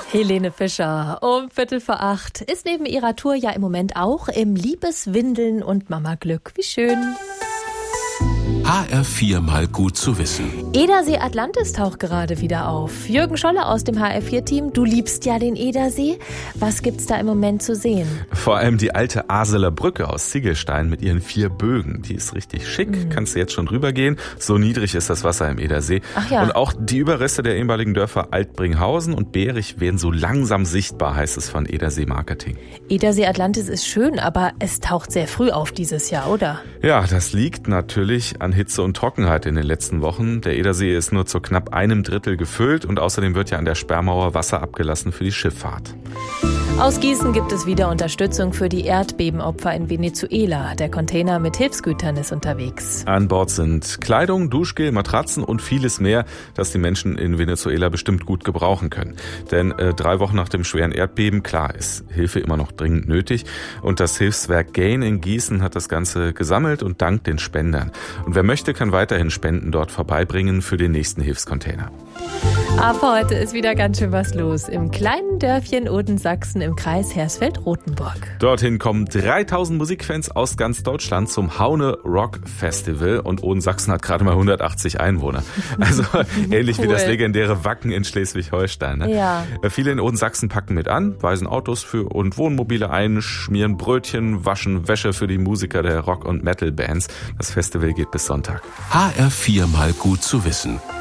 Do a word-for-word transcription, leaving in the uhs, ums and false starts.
Helene Fischer um Viertel vor acht ist neben ihrer Tour ja im Moment auch im Liebeswindeln und Mama-Glück. Wie schön. H R vier mal gut zu wissen. Edersee Atlantis taucht gerade wieder auf. Jürgen Scholle aus dem H R vier Team, du liebst ja den Edersee. Was gibt's da im Moment zu sehen? Vor allem die alte Aseler Brücke aus Ziegelstein mit ihren vier Bögen. Die ist richtig schick, mhm. kannst du jetzt schon rübergehen. So niedrig ist das Wasser im Edersee. Ach ja. Und auch die Überreste der ehemaligen Dörfer Altbringhausen und Berich werden so langsam sichtbar, heißt es von Edersee Marketing. Edersee Atlantis ist schön, aber es taucht sehr früh auf dieses Jahr, oder? Ja, das liegt natürlich an Hitze und Trockenheit in den letzten Wochen. Der Edersee ist nur zu knapp einem Drittel gefüllt und außerdem wird ja an der Sperrmauer Wasser abgelassen für die Schifffahrt. Aus Gießen gibt es wieder Unterstützung für die Erdbebenopfer in Venezuela. Der Container mit Hilfsgütern ist unterwegs. An Bord sind Kleidung, Duschgel, Matratzen und vieles mehr, das die Menschen in Venezuela bestimmt gut gebrauchen können. Denn äh, drei Wochen nach dem schweren Erdbeben, klar, ist Hilfe immer noch dringend nötig. Und das Hilfswerk Gain in Gießen hat das Ganze gesammelt und dankt den Spendern. Und wer möchte, kann weiterhin Spenden dort vorbeibringen für den nächsten Hilfscontainer. Aber heute ist wieder ganz schön was los im kleinen Dörfchen Odensachsen im Kreis Hersfeld-Rotenburg. Dorthin kommen dreitausend Musikfans aus ganz Deutschland zum Haune Rock Festival und Odensachsen hat gerade mal hundertachtzig Einwohner. Also ähnlich cool. wie das legendäre Wacken in Schleswig-Holstein. Ne? Ja. Viele in Odensachsen packen mit an, weisen Autos für und Wohnmobile ein, schmieren Brötchen, waschen Wäsche für die Musiker der Rock- und Metal-Bands. Das Festival geht bis Sonntag. H R vier mal gut zu wissen.